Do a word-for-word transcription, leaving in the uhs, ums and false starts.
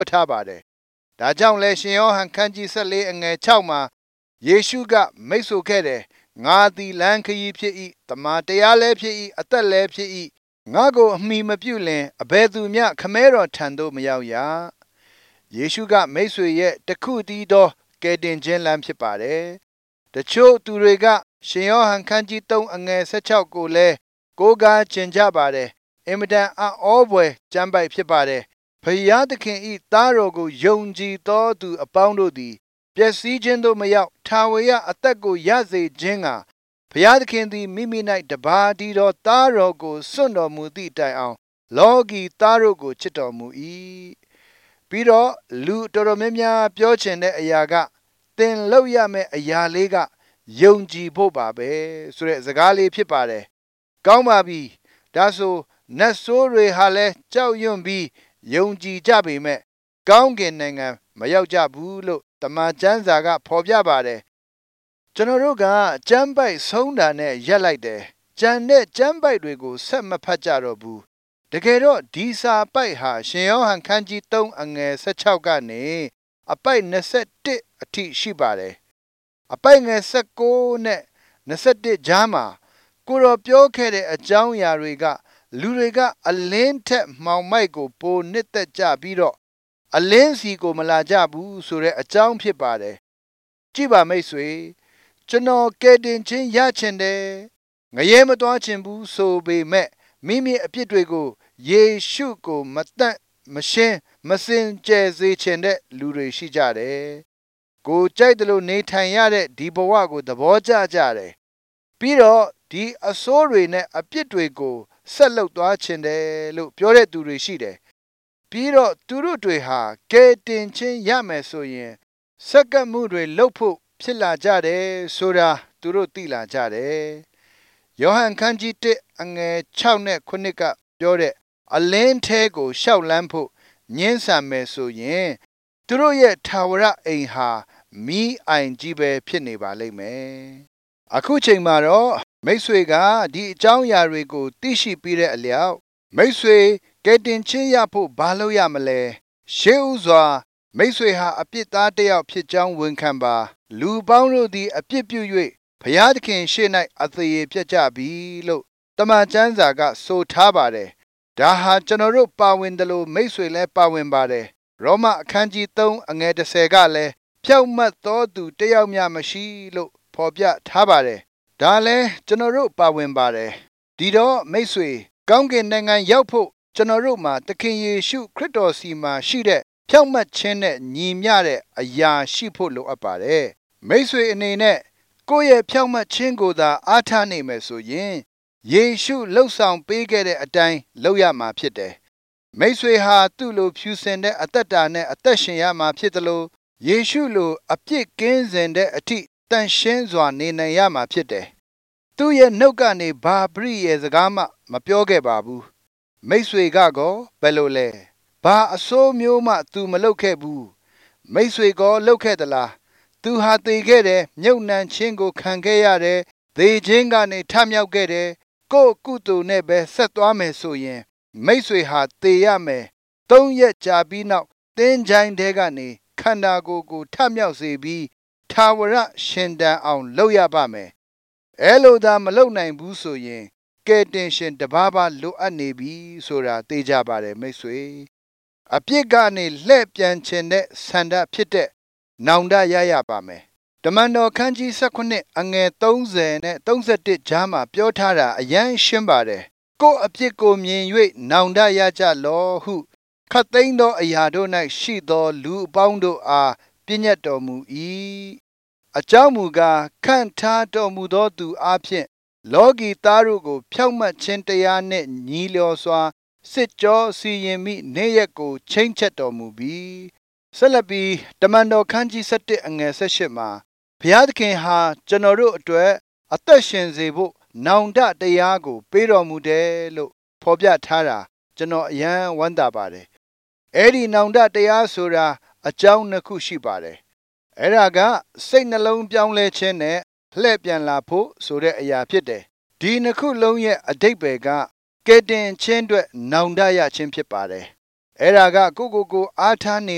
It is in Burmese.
ထားပါတယ်။ဒါကြောင့်လဲရှင်ယောဟန်ခန်းကြီး၁၄အငယ်၆မှာယေရှုကမိတ်ဆိုခဲ့တယ်။ငါသည်လမ်းခရီးဖြစ်၏တမန်တရားလည်းဖြစ်၏အသက်လည်းဖြစ်၏ငါကိုအမိမပြုလင်အဘယ်သူမျှခမဲတော်ထံသို့မရောက်ရ။ယေရှုကမိတ်ဆွေရဲ့တခုတည်းသောကယ်တင်ခြင်းလမ်းဖြစ်ပါတယ်။တချို့သူတွေကရှင်ယောဟန်ခန်းကြီး၃အငယ်၁၆ကိုလည်းကိုးကားကျင်ကြပါတယ်။အင်မတန်အံ့ဩဖွယ်ကျမ်းပိုက်ဖြစ်ပါတယ်။ဖယားသခင်၏သားတော်ကိုယုံကြည်သောသူအပေါင်းတို့သည်ပျက်စီးခြင်းသို့မရောက်ထာဝရအသက်ကိုရစေခြင်းကဘုရားသခင်သည်မိမိ၌တပါးတည်းသောသားတော်ကိုစွန့်တော်မူသည့်တိုင်အောင်လောကီသားတို့ကိုချစ်တော်မူ၏ပြီးတော့လူတော်တော်များများပြောချင်တဲ့အရာကသင်လုပ်ရမယ့်အရာလေးကယုံကြည်ဖို့ပါပဲဆိုတဲ့စကားလေးဖြစ်ပါတယ်ကောင်းပါပြီဒါဆိုနတ်ဆိုးတွေဟာလည်းကြောက်ရွံ့ပြီးယုံကြည်ကြပေမဲ့ကောင်းကင်နိုင်ငံမရောက်ကြဘူးလို့တမန်ကျမ်းစာကဖော်ပြပါတယ်ကျွန်တော်တို့ကကျမ်းပိုက်ဆုံးတာနဲ့ရက်လိုက်တယ်ကျန်တဲ့ကျမ်းပိုက်တွေကိုဆက်မဖတ်ကြတော့ဘူးတကယ်တော့ဒီစာပိုက်ဟာရှင်ယောဟန်ခန်းကြီး၃အငယ်၁၆ကနေအပိုက်၂၁အထိရှိပါတယ်အပိုက်ငယ်၁၉နဲ့၂၁ကြားမှာကိုတော်ပြောခဲ့တဲ့အကြောင်းအရာတွေကလူတွေကအလင်းထက်မှောင်မိုက်ကိုပိုနှစ်သက်ကြပြီးတော့အလင်းစီကိုမလာကြဘူးဆိုတဲ့အကြောင်းဖြစ်ပါတယ်ကြည့်ပါမိတ်ဆွေကျွန်တော်ကယ်တင်ခြင်းရချင်တယ်ငရဲမသွားချင်ဘူးဆိုပေမဲ့မိမိအပြစ်တွေကိုယေရှုကိုမတန့်မရှင်းမစင်ကြယ်စေချင်တဲ့လူတွေရှိကြတယ်ကိုကြိုက်တယ်လို့နေထိုင်ရတဲ့ဒီဘဝကိုသဘောကျကြတယ်ပြီးတော့ဒီအဆိုးတွေနဲ့အပြစ်တွေကိုဆက်လုပ်သွားချင်တယ်လို့ပြောတဲ့သူတွေရှိတယ်ပြီးတော့သူတို့တွေဟာကယ်တင်ခြင်းရမယ်ဆိုရင်စက္ကန့်မှုတွေလုပ်ဖို့ဖြစ်လာကြတယ်ဆိုတာသူတို့သိလာကြတယ်ယောဟန်ခန်းကြီး၁အငယ်၆နဲ့၉ကပြောတဲ့အလင်းထဲကိုရှောက်လန်းဖို့ညှင်းဆန်မယ်ဆိုရင်သူတို့ရဲ့ထာဝရအိမ်ဟာမီးအိုင်ကြီးပဲဖြစ်နေပါလိမ့်မယ်အခုချိန်မှာတော့မိတ်ဆွေကဒီအကြောင်းအရာတွေကိုသိရှိပြီးတဲ့အလျောက်မိတ်ဆွေကယ်တင်ခြင်းရဖို့ဘာလုပ်ရမလဲရှေးဥစွာမိတ်ဆွေဟာအပြစ်သားတစ်ယောက်ဖြစ်ကြောင်းဝန်ခံပါလူပေါင်းတို့သည်အပြစ်ပြု၍ဘုရားသခင်ရှေ့၌အသရေပြတ်ကြပြီလို့တမန်ကျမ်းစာကဆိုထားပါတယ်ဒါဟာကျွန်တော်တို့ပါဝင်တယ်လို့မိတ်ဆွေလည်းပါဝင်ပါတယ်ရောမအခန်းကြီး၃အငယ်၁၀ကလည်းဖြောက်မှတ်သောသူတစ်ယောက်မျှမရှိလို့ဖော်ပြထားပါတယ်ဒါလည်းကျွန်တော်တို့ပါဝင်ပါတယ်ဒီတော့မိတ်ဆွေကောင်းကင်နိုင်ငံရောက်ဖို့ကျွန်တော်တို့မှာသခင်ယေရှုခရစ်တော်စီမှာရှိတဲ့ဖြောက်မှတ်ခြင်းနဲ့ညီမျှတဲ့အရာရှိဖို့လိုအပ်ပါတယ်မိတ်ဆွေအနေနဲ့ကိုယ့်ရဲ့ဖြောက်မှတ်ခြင်းကိုသာအားထားနေမယ်ဆိုရင်ယေရှုလှုပ်ဆောင်ပေးခဲ့တဲ့အတိုင်းလုပ်ရမှာဖြစ်တယ်မိတ်ဆွေဟာသူ့လိုဖြူစင်တဲ့အသက်တာနဲ့အသက်ရှင်ရမှာဖြစ်တယ်လို့ယေရှုလိုအပြစ်ကင်းစင်တဲ့အထိတန်ရှင်းစွာနေနိုင်ရမှာဖြစ်တယ်သူ့ရဲ့နှုတ်ကနေဘာပရိယေစကားမှမပြောခဲ့ပါဘူးမိတ်ဆွေကကောဘယ်လိုလဲဘာအဆိုးမျိုးမှသူမလုပ်ခဲ့ဘူးမိတ်ဆွေကောလုပ်ခဲ့သလားသူဟာသေခဲ့တယ်မြုပ်နှံခြင်းကိုခံခဲ့ရတယ်သေခြင်းကနေထမြောက်ခဲ့တယ်ကိုယ့်ကုသိုလ်နဲ့ပဲဆက်သွားမယ်ဆိုရင်မိတ်ဆွေဟာသေရမယ်သုံးရက်ကြာပြီးနောက်သင်္ချိုင်းထဲကနေခန္ဓာကိုယ်ကိုထမြောက်စေပြီးထာဝရရှင်တန်အောင်လုပ်ရပါမယ်အဲလိုသာမလုပ်နိုင်ဘူးဆိုရင်ကယ်တင်ရှင်တပါးပါလိုအပ်နေပြီဆိုတာသိကြပါတယ်မိတ်ဆွေအပြစ်ကနေလှည့်ပြန်ခြင်းတဲ့ဆန္ဒဖြစ်တဲ့နောင်တရရပါမယ်တမန်တော်ခန်းကြီး၁၉အငယ်၃၀နဲ့၃၁ကြားမှာပြောထားတာအယမ်းရှင်းပါတယ်ကိုယ့်အပြစ်ကိုမြင်၍နောင်တရကြလောဟုခတ်သိမ်းသောအရာတို့၌ရှိသောလူအပေါင်းတို့အားပြညတ်တော်မူ၏အကြောင်းမူကားခန့်ထားတော်မူသောသူအားဖြင့်လောကီသားတို့ကိုဖြောက်မှတ်ခြင်းတရားနှင့်ညီလျော်စွာစစ်ကြောစီရင်မိနေ့ရက်ကိုချိန်ချက်တော်မူပြီးဆက်လက်ပြီးတမန်တော်ခန်းကြီး၁၁အငယ်၁၈မှာဘုရားသခင်ဟာကျွန်တော်တို့အတွက်အသက်ရှင်စေဖို့နောင်တတရားကိုပေးတော်မူတယ်လို့ဖော်ပြထားတာကျွန်တော်အယံဝမ်းသာပါတယ်အဲ့ဒီနောင်တတရားဆိုတာအကြောင်းနှစ်ခုရှိပါတယ်အဲ့ဒါကစိတ်နှလုံးပြောင်းလဲခြင်းနဲ့လှည့်ပြန်လာဖို့ဆိုတဲ့အရာဖြစ်တယ်ဒီနှစ်ခုလုံးရဲ့အဓိပ္ပာယ်ကကယ်တင်ခြင်းအတွက်နောင်တရခြင်းဖြစ်ပါတယ်အဲ့ဒါကကိုကိုကိုအားထားနေ